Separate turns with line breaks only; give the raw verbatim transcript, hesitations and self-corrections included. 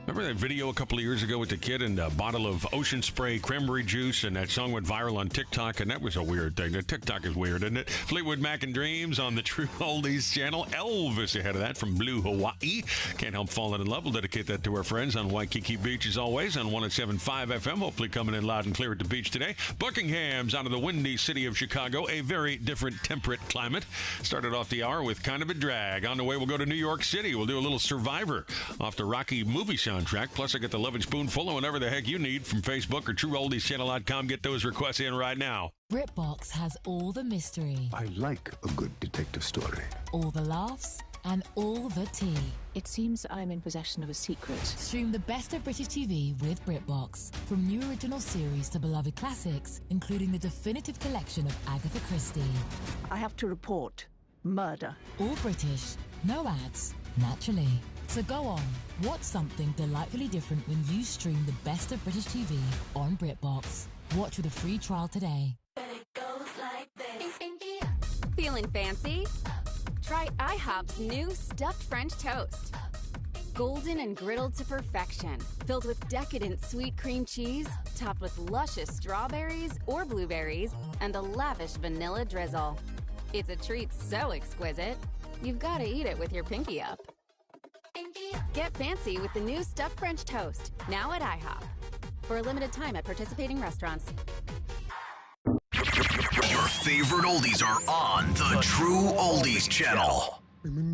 Remember that video a couple of years ago with the kid and a bottle of Ocean Spray cranberry juice, and that song went viral on TikTok, and that was a weird thing. The TikTok is weird, isn't it? Fleetwood Mac and Dreams on the True Oldies channel. Elvis ahead of that from Blue Hawaii. Can't help falling in love. We'll dedicate that to our friends on Waikiki Beach as always on one oh seven point five F M. Hopefully coming in loud and clear at the beach today. Buckingham's out of the windy city of Chicago. A very different temperate climate. Started off the hour with kind of a drag. On the way, we'll go to New York City. We'll do a little Survivor off the Rocky movie soundtrack. Plus, I get the loving spoonful of whatever the heck you need from Facebook or True Oldies Channel dot com. Get those requests in right now.
BritBox has all the mystery,
I like a good detective story.
all the laughs, and all the tea.
It seems I'm in possession of a secret.
Stream the best of British T V with BritBox. From new original series to beloved classics, including the definitive collection of Agatha Christie.
I have to report murder.
All British, no ads, naturally. So go on, watch something delightfully different when you stream the best of British T V on BritBox. Watch with a free trial today.
Feeling fancy? Try IHOP's new stuffed French toast. Golden and griddled to perfection, filled with decadent sweet cream cheese, topped with luscious strawberries or blueberries, and a lavish vanilla drizzle. It's a treat so exquisite, you've got to eat it with your pinky up. Get fancy with the new stuffed French toast, now at IHOP. For a limited time at participating restaurants.
Your favorite oldies are on the True Oldies channel.